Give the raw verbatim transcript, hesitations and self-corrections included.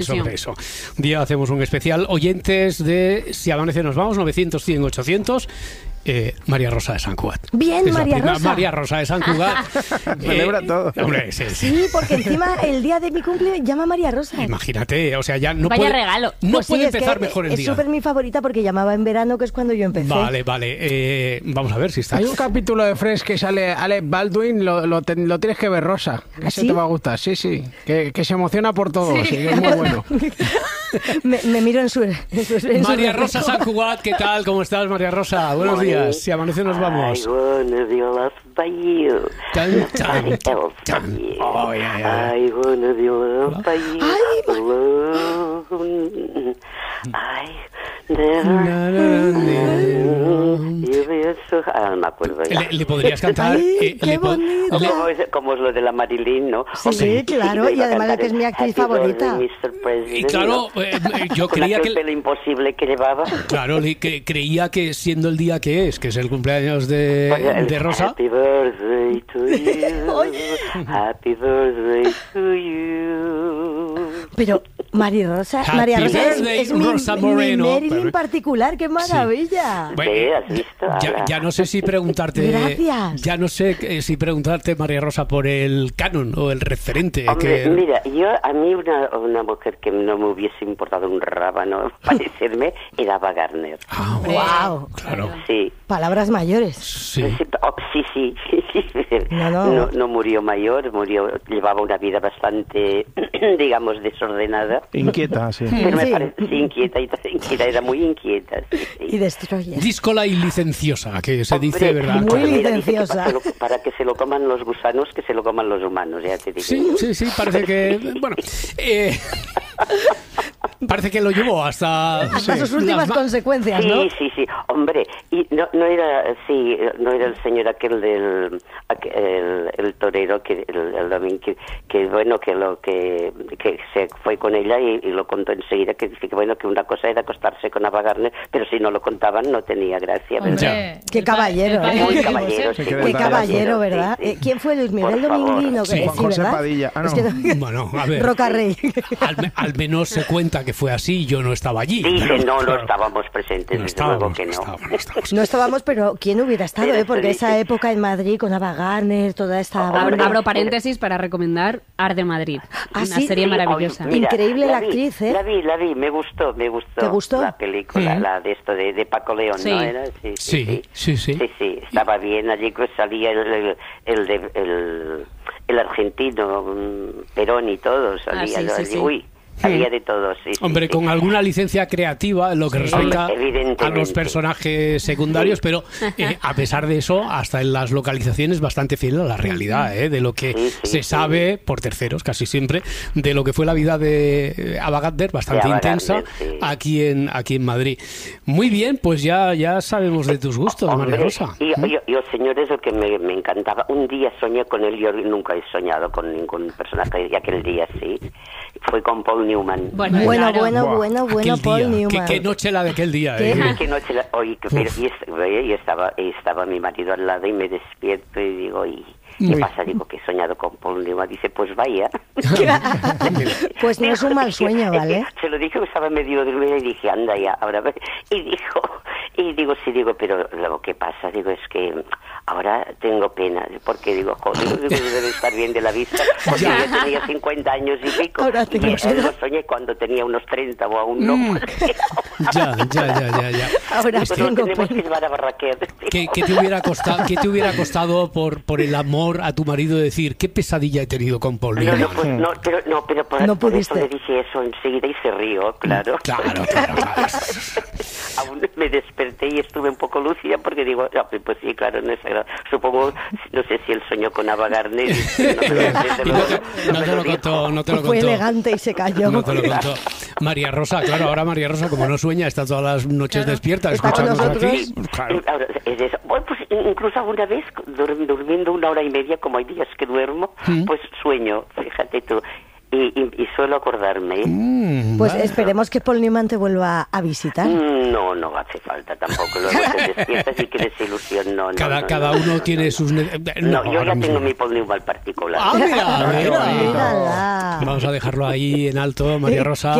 Sobre eso. Un día hacemos un especial. Oyentes de Si Amanece Nos Vamos, novecientos, cien, ochocientos. Eh, María Rosa de Sant Cugat. Bien, es María Rosa. María Rosa de Sant Cugat. Celebra eh, todo. Hombre, sí, sí. Sí, porque encima el día de mi cumple llama María Rosa. Imagínate, o sea, ya no Vaya puede, regalo. No pues puede sí, empezar es que mejor el es día. Es súper mi favorita porque llamaba en verano, que es cuando yo empecé. Vale, vale. Eh, vamos a ver si está. Hay un capítulo de Friends que sale Alec Baldwin, lo, lo, te, lo tienes que ver, Rosa. ¿Ah, Ese sí? te va a gustar, sí, sí. Que, que se emociona por todo, sí, Sí. que es muy bueno. me, me miro en su... En su en María su Rosa de Sant Cugat, ¿qué tal? ¿Cómo estás, María Rosa? Buenos Muy días. bien. Si Amanece Nos Vamos. I wanna be loved by you. Tan, tan, Nobody else tan. but you. Oh, yeah, yeah. I wanna be loved by you. Ay, ma- Alone. I never. Na, na, na, You be so- Ah, no me acuerdo ya. Le, le podrías cantar. Ay, eh, qué le po- bonito. le- Como es, como es lo de la Marilyn, ¿no? Sí, claro, Le y iba a además la cantar que es mi el actriz Happy favorita. Birthday, mister President, Y claro, ¿no? eh, yo Con creía aquel que... pelo imposible que llevaba. Claro, le- que, creía que siendo el día que es, que es el cumpleaños de, Oye, el de Rosa... Happy birthday to you. Happy birthday to you. Pero María Rosa, Happy María Rosa es, birthday, es mi, Rosa mi Moreno. Marilyn Pero- particular, qué maravilla. Bueno, Sí, ¿has visto? ya, Ahora. ya no sé si preguntarte... Gracias. Ya no sé eh, si preguntarte, María Rosa, por el canon o el referente. Hombre, que... mira, yo a mí una, una mujer que no me hubiese importado un rábano parecerme era Ava Gardner. Ah, Hombre. Wow. claro. Sí. Palabras mayores. Sí. Sí, oh, sí, sí, sí, sí. No, no. No, no murió mayor, murió, llevaba una vida bastante, digamos, desordenada. Inquieta, sí. Pero me Sí. parece sí, inquieta, y inquieta, era muy inquieta. Sí, sí. Y destroyer. Díscola y licenciosa, que se dice, Hombre, ¿verdad? Muy mira, dice que licenciosa. para, que lo- para que se lo coman los gusanos, que se lo coman los humanos, ya te digo. Sí, sí, sí, parece que... Bueno, eh, parece que lo llevó hasta... Hasta sus últimas las ma- consecuencias, ¿no? Sí, sí, sí, hombre, y no, no era, sí, no era el señor aquel del, aqu- el, el torero que, el, el domingo, que, que bueno, que lo que, que se fue con ella y, y lo contó enseguida, que dice que bueno, que una cosa era acostarse con Ava Gardner, pero si no lo contaban no tenía gracia, ¿verdad? Ya. Qué el pa- caballero, el ¿eh? padre Muy de caballero, José. sí. Qué Qué detalle. caballero, ¿verdad? Sí, sí. Eh, ¿Quién fue Luis Miguel Por favor. Dominguino? Sí. Que- Juan José ¿verdad? Padilla. Ah, no. Es que no- Bueno, a ver. Roca Rey. Al, me- al menos se cuenta que fue así, yo no estaba allí. Dice, pero, no, no claro, estábamos presentes, no desde luego estábamos, que no no. estábamos, no estábamos. No estábamos, pero ¿quién hubiera estado? Pero Eh? Porque esto esa dice- época en Madrid con Ava Gardner, toda esta Hombre, banda. Abro paréntesis para recomendar Arde Madrid. Ah, Una sí, serie sí, maravillosa. Oye, Increíble la vi, actriz, ¿eh? La vi, la vi, me gustó, me gustó. ¿Te gustó? La película, Mm. la de esto de, de Paco León, Sí. ¿no era? Sí, Sí, sí, sí. Sí, sí, estaba bien. Allí pues salía el, el, el, de- el, el argentino, mm, Perón y todo, salía. Ah, sí, ¿no? sí, Allí, sí. Uy, salía de todo, sí. sí, Hombre, sí. con alguna licencia creativa en lo que respecta Hombre, a evidentemente. los personajes secundarios, pero eh, a pesar de eso, hasta en las localizaciones bastante fiel a la realidad, ¿eh? De lo que Sí, sí, se sí. sabe, por terceros casi siempre, de lo que fue la vida de eh, Ava Gardner, bastante De Ava intensa, Gardner, sí. aquí en aquí en Madrid. Muy bien, pues ya, ya sabemos de tus gustos, María Hombre, Rosa. y yo, yo, señores, lo que me, me encantaba, un día soñé con él, yo nunca he soñado con ningún personaje, y aquel día sí, fue con Paul Newman. Bueno, Bueno, claro. bueno, Buah, bueno, bueno, Aquel Paul día. Newman. ¿Qué, qué noche la de aquel día, ¿Qué? eh? Y que noche, la- oye, que- pero, y, est- oye, y estaba, y estaba mi marido al lado y me despierto y digo, ¿y qué Uy. pasa? Digo, que he soñado con Paul Newman. Dice, pues vaya. Pues no es un mal sueño, ¿vale? Se lo dije que estaba medio dormida y dije, anda ya, ahora ve. Y dijo, y digo, sí, digo, pero lo que pasa, digo, es que ahora tengo pena, porque digo, joder, digo, debe estar bien de la vista, porque Ya. yo tenía cincuenta años y pico, Ahora y tengo él pena. lo soñé cuando tenía unos treinta o aún no. Mm. Ya, ya, ya, ya, ya. Ahora Pues lo tengo tenemos que pena. llevar a Barraquer. ¿Qué, qué te hubiera costado, qué te hubiera costado por, por el amor a tu marido decir qué pesadilla he tenido con Paul No, Newman? no, pues no, pero, no, pero por, No por eso pudiste. le dije eso enseguida y se rió, claro. Claro, claro, claro. Aún me desperté y estuve un poco lúcida porque digo, no, pues sí, claro, no es agrada- supongo, no sé si él soñó con Ava Gardner. y- No, me lo- desde Y no luego te, no me te lo dijo. contó, no te lo Fue contó. elegante y se cayó. No te lo contó. María Rosa, claro, ahora María Rosa, como no sueña, está todas las noches despierta, Está con escuchándonos nosotros. aquí. Claro. Eh, ahora, es eso. Bueno, pues incluso alguna vez dur- durmiendo una hora y media, como hay días que duermo, Mm. pues sueño, fíjate tú. y, y, y suelo acordarme. ¿eh? Mm, Pues vale. esperemos que Paul Newman te vuelva a visitar. Mm, No, no hace falta tampoco. Luego te despiertas y quieres ilusión. No, no, Cada, no, cada no, uno no, tiene no. sus... ne- No, yo ahora ya mismo tengo no. mi Paul Newman particular. Ah, mira, mira. Mírala. Vamos a dejarlo ahí en alto, María Rosa.